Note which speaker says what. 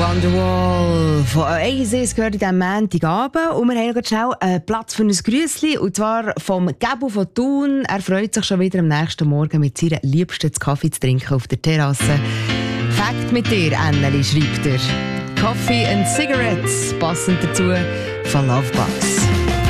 Speaker 1: Wonderwall von Oasis gehört in diesem Montagabend. Und wir haben noch schnell einen Platz für ein Grüßli. Und zwar vom Gabu von Thun. Er freut sich schon wieder am nächsten Morgen mit seiner Liebsten Kaffee zu trinken auf der Terrasse. Fakt mit dir, Anneli, schreibt er. Coffee and Cigarettes, passend dazu von Lovebox.